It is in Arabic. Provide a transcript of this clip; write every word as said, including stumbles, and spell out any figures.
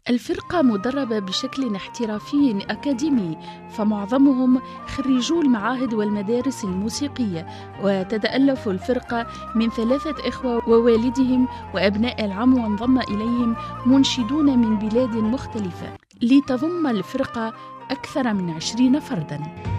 الفرقة مدربة بشكل احترافي أكاديمي، فمعظمهم خريجو المعاهد والمدارس الموسيقية، وتتألف الفرقة من ثلاثة إخوة ووالدهم وأبناء العم، وانضم إليهم منشدون من بلاد مختلفة لتضم الفرقة أكثر من عشرين فرداً.